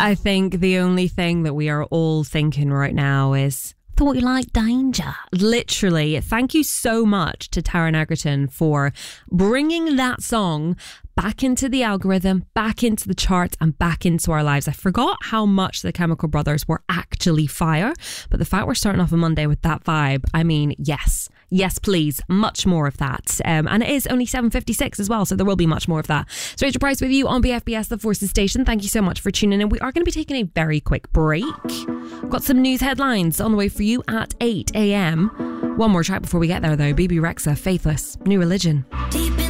I think the only thing that we are all thinking right now is, thought you liked Danger. Literally, thank you so much to Taron Egerton for bringing that song back into the algorithm, back into the charts, and back into our lives. I forgot how much the Chemical Brothers were actually fire, but the fact we're starting off a Monday with that vibe, I mean, yes, please, much more of that. And it is only 7:56 as well, so there will be much more of that. So Rachel Price with you on BFBS The Forces Station. Thank you so much for tuning in. We are going to be taking a very quick break. We've got some news headlines on the way for you at 8 a.m. One more track before we get there though. BB Rexa, Faithless, New Religion. Deep in